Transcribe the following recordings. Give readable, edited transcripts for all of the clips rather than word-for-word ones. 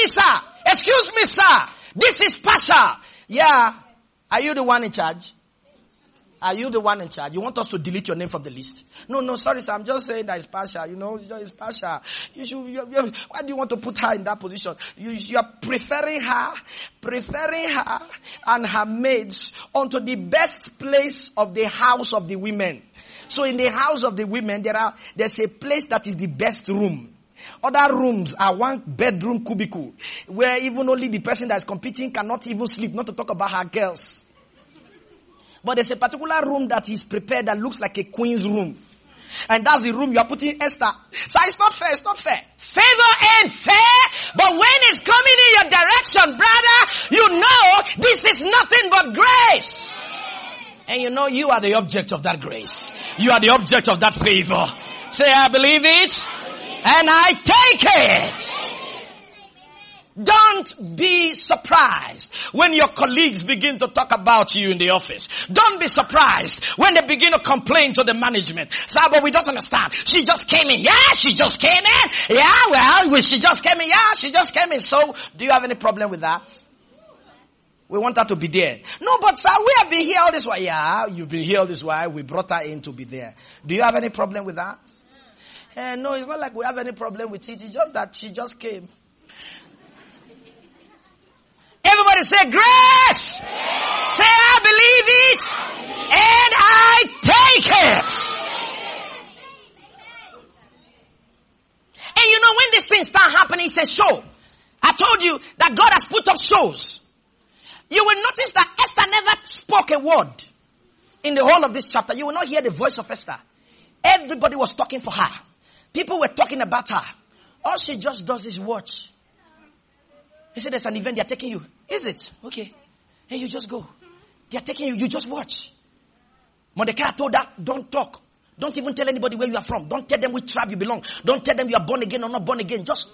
me, sir. Excuse me, sir. This is Pasha. Yeah. Are you the one in charge? Are you the one in charge? You want us to delete your name from the list? No, sorry, sir. I'm just saying that it's Pasha. It's Pasha. Why do you want to put her in that position? You are preferring her and her maids onto the best place of the house of the women. So in the house of the women, there's a place that is the best room. Other rooms are one bedroom cubicle where even only the person that is competing cannot even sleep, not to talk about her girls. But there's a particular room that is prepared that looks like a queen's room. And that's the room you are putting Esther. So it's not fair. Favor ain't fair, but when it's coming in your direction, brother, you know this is nothing but grace. And you know you are the object of that grace. You are the object of that favor. Say, I believe it. And I take it. Don't be surprised when your colleagues begin to talk about you in the office. Don't be surprised when they begin to complain to the management. Sir, but we don't understand. She just came in. Yeah, she just came in. Yeah, well, she just came in. Yeah, she just came in. So, do you have any problem with that? We want her to be there. No, but sir, we have been here all this while. Yeah, you've been here all this while. We brought her in to be there. Do you have any problem with that? No, it's not like we have any problem with it. It's just that she just came. Everybody say grace. Yes. Say I believe it. And I take it. And you know when these things start happening, it's a show. I told you that God has put up shows. You will notice that Esther never spoke a word in the whole of this chapter. You will not hear the voice of Esther. Everybody was talking for her. People were talking about her. All she just does is watch. He said, there's an event, they are taking you. Is it? Okay. Hey, you just go. They are taking you, you just watch. Mordecai told her, don't talk. Don't even tell anybody where you are from. Don't tell them which tribe you belong. Don't tell them you are born again or not born again. Just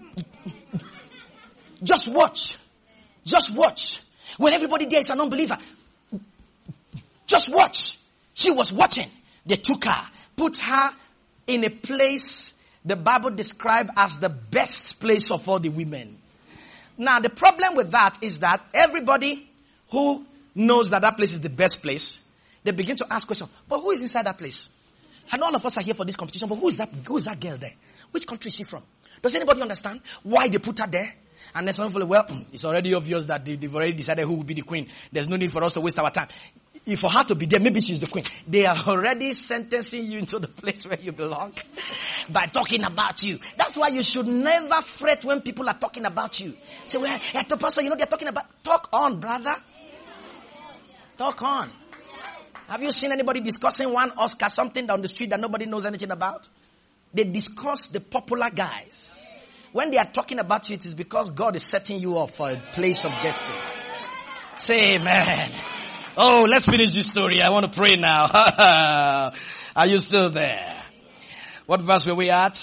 watch. Just watch. When everybody there is an unbeliever, just watch. She was watching. They took her, put her in a place the Bible described as the best place of all the women. Now, the problem with that is that everybody who knows that that place is the best place, they begin to ask questions. But who is inside that place? And all of us are here for this competition, but who is that girl there? Which country is she from? Does anybody understand why they put her there? And then some people, well, it's already obvious that they've already decided who will be the queen. There's no need for us to waste our time. If for her to be there, maybe she's the queen. They are already sentencing you into the place where you belong by talking about you. That's why you should never fret when people are talking about you. Say, well, the pastor, they're talking about. Talk on, brother. Talk on. Have you seen anybody discussing one Oscar, something down the street that nobody knows anything about? They discuss the popular guys. When they are talking about you, it is because God is setting you up for a place of destiny. Say amen. Oh, let's finish this story. I want to pray now. Are you still there? What verse were we at?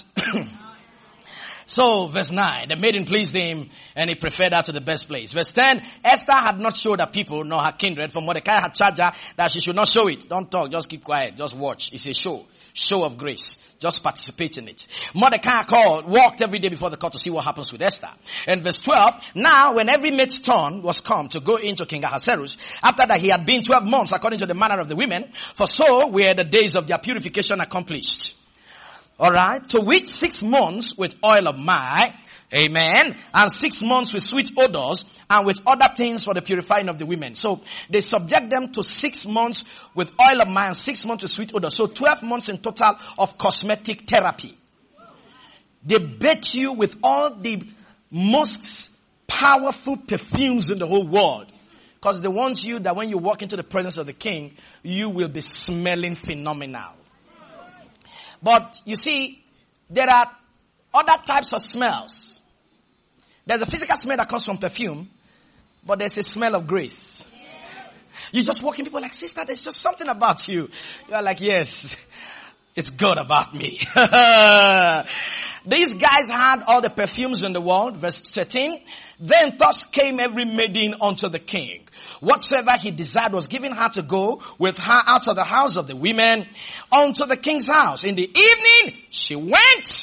So, verse 9, the maiden pleased him, and he preferred her to the best place. Verse 10, Esther had not showed her people, nor her kindred, for Mordecai had charged her that she should not show it. Don't talk, just keep quiet, just watch. It's a show of grace. Just participate in it. Mordecai walked every day before the court to see what happens with Esther. And verse 12, now when every mate's turn was come to go into King Ahasuerus, after that he had been 12 months according to the manner of the women, for so were the days of their purification accomplished. Alright, to which 6 months with oil of myrrh, amen, and 6 months with sweet odors, and with other things for the purifying of the women. So they subject them to 6 months with oil of myrrh and 6 months with sweet odors. So 12 months in total of cosmetic therapy. They bathe you with all the most powerful perfumes in the whole world. Because they want you that when you walk into the presence of the king, you will be smelling phenomenal. But you see, there are other types of smells. There's a physical smell that comes from perfume, but there's a smell of grace. You just walk in, people are like, sister, there's just something about you. You're like, yes, it's good about me. These guys had all the perfumes in the world. Verse 13. Then thus came every maiden unto the king. Whatsoever he desired was given her to go with her out of the house of the women unto the king's house. In the evening, she went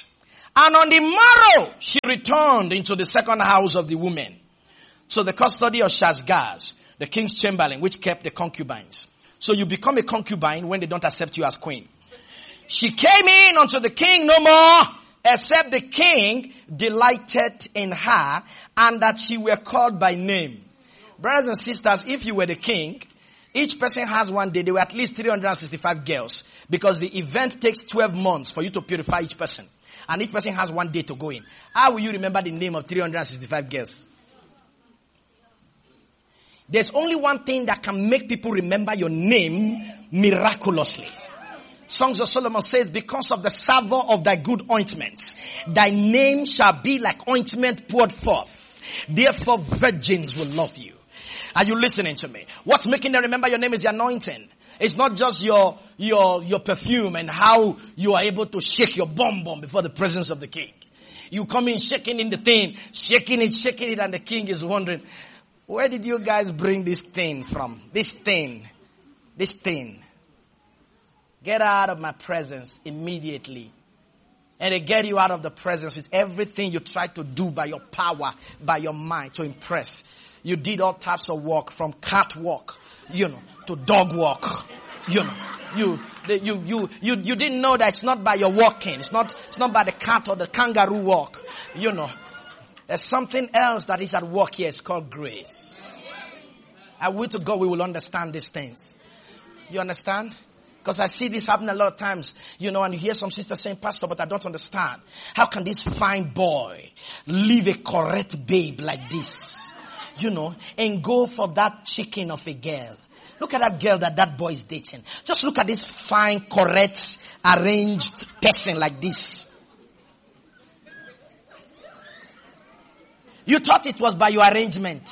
And on the morrow, she returned into the second house of the woman, to the custody of Shashgaz, the king's chamberlain, which kept the concubines. So you become a concubine when they don't accept you as queen. She came in unto the king no more, except the king delighted in her, and that she were called by name. Brothers and sisters, if you were the king, each person has one day. There were at least 365 girls, because the event takes 12 months for you to purify each person. And each person has one day to go in. How will you remember the name of 365 girls? There's only one thing that can make people remember your name miraculously. Songs of Solomon says, because of the savour of thy good ointments, thy name shall be like ointment poured forth. Therefore virgins will love you. Are you listening to me? What's making them remember your name is the anointing. It's not just your perfume and how you are able to shake your bum before the presence of the king. You come in shaking in the thing, shaking it, and the king is wondering, where did you guys bring this thing from? This thing. Get out of my presence immediately. And they get you out of the presence with everything you try to do by your power, by your mind to impress. You did all types of work, from catwalk, to dog walk. You didn't know that it's not by your walking. It's not by the cat or the kangaroo walk. There's something else that is at work here. It's called grace. I will to God we will understand these things. You understand? Because I see this happen a lot of times, and you hear some sisters saying, Pastor, but I don't understand. How can this fine boy leave a correct babe like this, and go for that chicken of a girl? Look at that girl that boy is dating. Just look at this fine, correct, arranged person like this. You thought it was by your arrangement.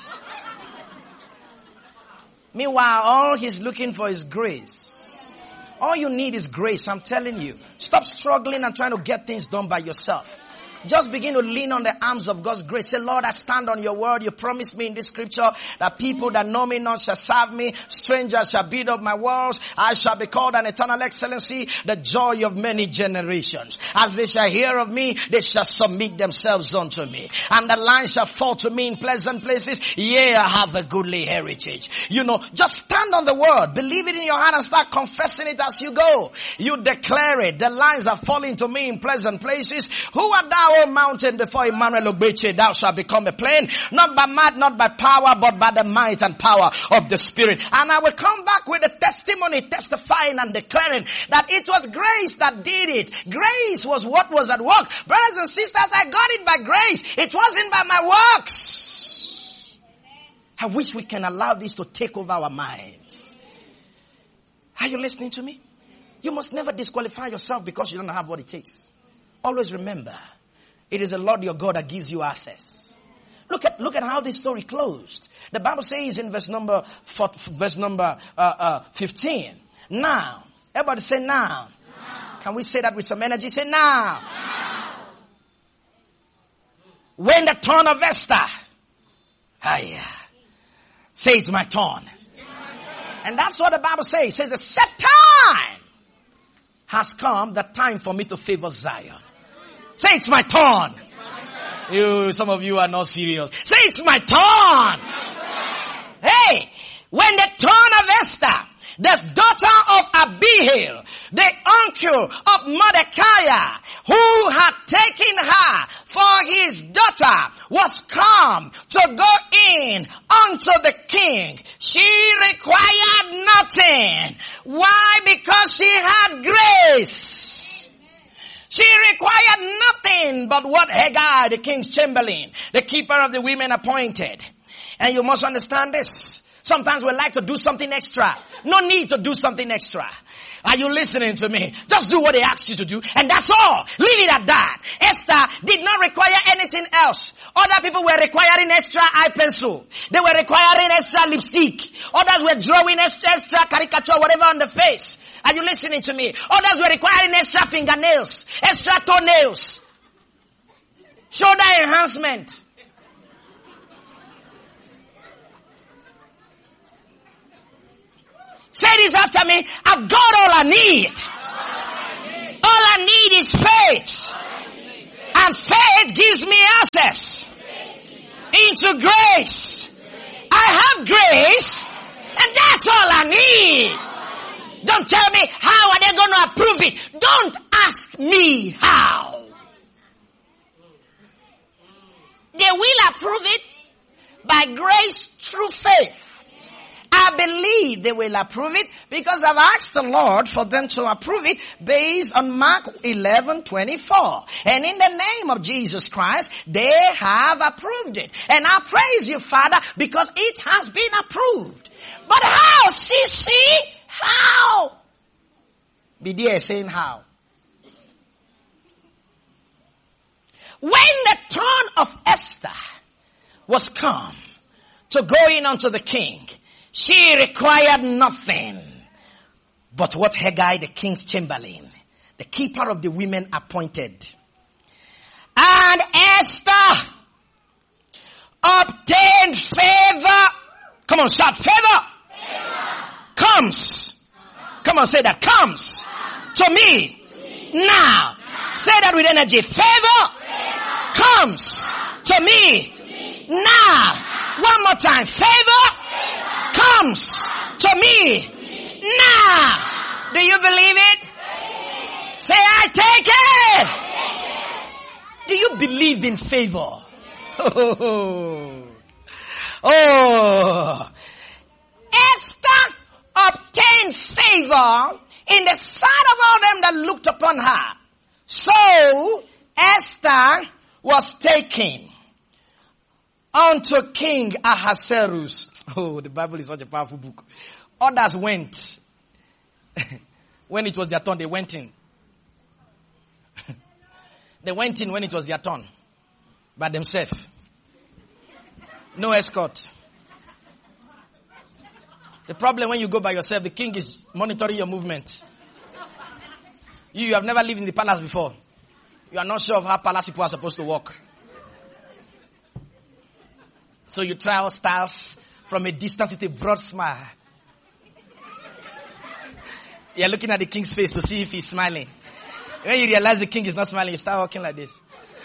Meanwhile, all he's looking for is grace. All you need is grace, I'm telling you. Stop struggling and trying to get things done by yourself. Just begin to lean on the arms of God's grace. Say, Lord, I stand on your word. You promised me in this scripture that people that know me not shall serve me. Strangers shall build up my walls. I shall be called an eternal excellency, the joy of many generations. As they shall hear of me, they shall submit themselves unto me. And the line shall fall to me in pleasant places. Yea, I have a goodly heritage. Just stand on the word. Believe it in your heart and start confessing it as you go. You declare it. The lines are falling to me in pleasant places. Who art thou, O mountain, before Emmanuel Ogbeche? Thou shalt become a plain, not by might, not by power, but by the might and power of the Spirit. And I will come back with a testimony, testifying and declaring that it was grace that did it. Grace was what was at work. Brothers and sisters, I got it by grace. It wasn't by my works. I wish we can allow this to take over our minds. Are you listening to me? You must never disqualify yourself because you don't have what it takes. Always remember, it is the Lord your God that gives you access. Look at how this story closed. The Bible says in verse number 15. Now. Everybody say now. Can we say that with some energy? Say now. When the turn of Esther. Say it's my turn. And that's what the Bible says. It says the set time has come, the time for me to favor Zion. Say it's my turn. Some of you are not serious. Say it's my turn. Hey, when the turn of Esther, the daughter of Abihail, the uncle of Mordecai, who had taken her for his daughter, was come to go in unto the king. She required nothing. Why? Because she had grace. She required nothing but what Haggai, the king's chamberlain, the keeper of the women, appointed. And you must understand this. Sometimes we like to do something extra. No need to do something extra. Are you listening to me? Just do what they ask you to do, and that's all. Leave it at that. Esther did not require anything else. Other people were requiring extra eye pencil. They were requiring extra lipstick. Others were drawing extra caricature, whatever, on the face. Are you listening to me? Others were requiring extra fingernails, extra toenails, shoulder enhancement. Say this after me. I've got all I need. All I need is faith. And faith gives me access into grace. I have grace, and that's all I need. Don't tell me how are they going to approve it. Don't ask me how. They will approve it by grace through faith. I believe they will approve it because I've asked the Lord for them to approve it based on Mark 11:24. And in the name of Jesus Christ, they have approved it. And I praise you, Father, because it has been approved. But how, CC? How? BDA is saying how. When the turn of Esther was come to go in unto the king, she required nothing but what Haggai, the king's chamberlain, the keeper of the women, appointed. And Esther obtained favor. Come on, shout, favor. Comes. Come on, say that. Comes to me. Now. Say that with energy. Favor comes to me. Now. One more time. Favor comes to me. Now. Do you believe it? Say, I take it. Do you believe in favor? Oh. Esther obtained favor in the sight of all them that looked upon her. So Esther was taken unto King Ahasuerus. Oh, the Bible is such a powerful book. Others went. When it was their turn, they went in. They went in when it was their turn. By themselves. No escort. The problem when you go by yourself, the king is monitoring your movement. You have never lived in the palace before. You are not sure of how palace people are supposed to walk. So you try out styles from a distance with a broad smile. You're looking at the king's face to see if he's smiling. When you realize the king is not smiling, you start walking like this.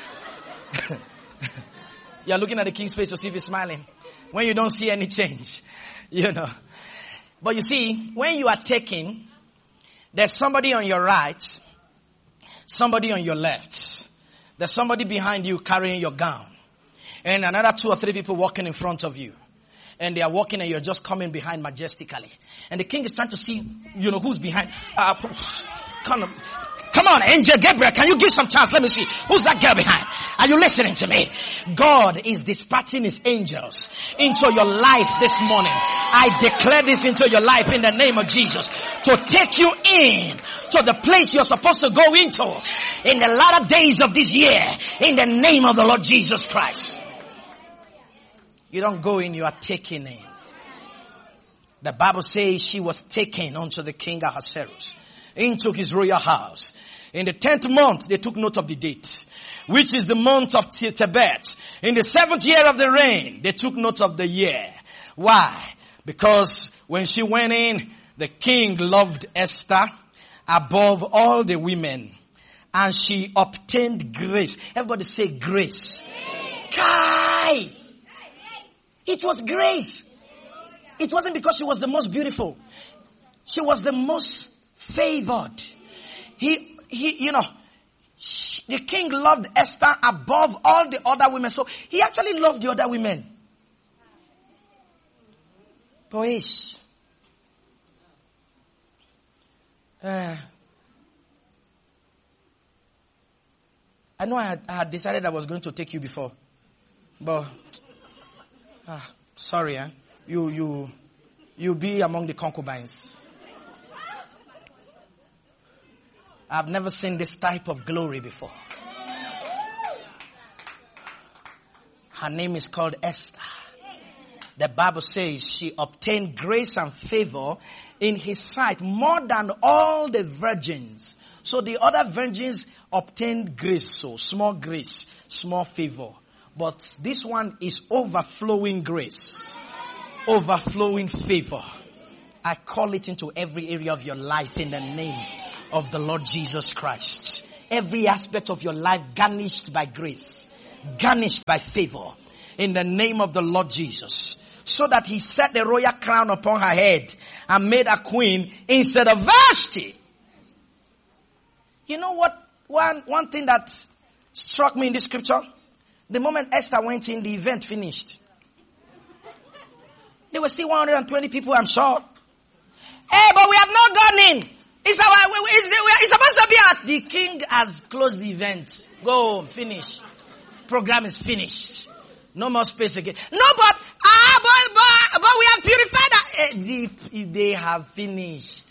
You're looking at the king's face to see if he's smiling. When you don't see any change, you know. But you see, when you are taking, there's somebody on your right, somebody on your left. There's somebody behind you carrying your gown. And another 2 or 3 people walking in front of you. And they are walking and you're just coming behind majestically. And the king is trying to see, who's behind. Come on, Angel Gabriel, can you give some chance? Let me see. Who's that girl behind? Are you listening to me? God is dispatching his angels into your life this morning. I declare this into your life in the name of Jesus. To take you in to the place you're supposed to go into in the latter days of this year. In the name of the Lord Jesus Christ. You don't go in, you are taken in. The Bible says she was taken unto the king Ahasuerus, into his royal house. In the 10th month, they took note of the date, which is the month of Tebet. In the 7th year of the reign, they took note of the year. Why? Because when she went in, the king loved Esther above all the women. And she obtained grace. Everybody say grace. Kai! It was grace. It wasn't because she was the most beautiful. She was the most favored. The king loved Esther above all the other women. So he actually loved the other women. Boys. I know I had decided I was going to take you before. But, sorry, you be among the concubines. I've never seen this type of glory before. Her name is called Esther. The Bible says she obtained grace and favor in his sight more than all the virgins. So the other virgins obtained grace, so small favor. But this one is overflowing grace, overflowing favor. I call it into every area of your life in the name of the Lord Jesus Christ. every aspect of your life garnished by grace, garnished by favor, in the name of the Lord Jesus. So that he set the royal crown upon her head and made her queen instead of Vashti. You know what? One thing that struck me in this scripture, the moment Esther went in, the event finished. There were still 120 people, I'm sure. Hey, but we have not gone in. It's supposed to be at the king has closed the event. Go, finish. Program is finished. No more space again. No, but we have purified that. They have finished.